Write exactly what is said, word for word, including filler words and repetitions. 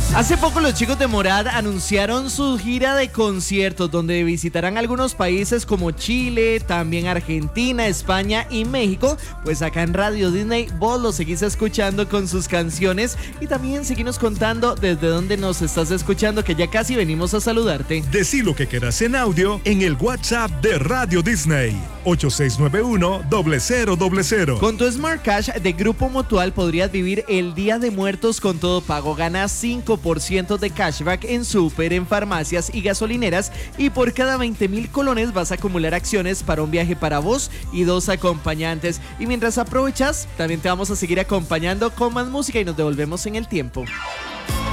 Hace poco los chicos de Morad anunciaron su gira de conciertos donde visitarán algunos países como Chile, también Argentina, España y México. Pues acá en Radio Disney vos los seguís escuchando con sus canciones y también seguimos contando desde dónde nos estás escuchando, que ya casi venimos a saludarte. Decí lo que quieras en audio en el WhatsApp de Radio Disney ocho seis nueve uno, cero cero cero cero. Con tu Smart Cash de Grupo Mutual podrías vivir el Día de Muertos con todo pago. Ganas cinco por ciento de cashback en súper, en farmacias y gasolineras, y por cada veinte mil colones vas a acumular acciones para un viaje para vos y dos acompañantes. Y mientras aprovechas, también te vamos a seguir acompañando con más música y nos devolvemos en el tiempo.